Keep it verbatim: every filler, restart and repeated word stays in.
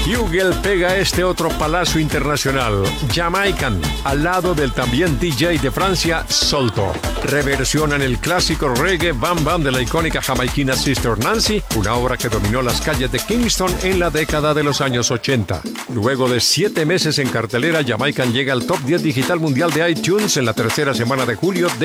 Hugel pega este otro palazo internacional, Jamaican, al lado del también D J de Francia, Solto. Reversionan el clásico reggae Bam Bam de la icónica jamaiquina Sister Nancy, una obra que dominó las calles de Kingston en la década de los años ochenta. Luego de siete meses en cartelera, Jamaican llega al top diez digital mundial de iTunes en la tercera semana de julio de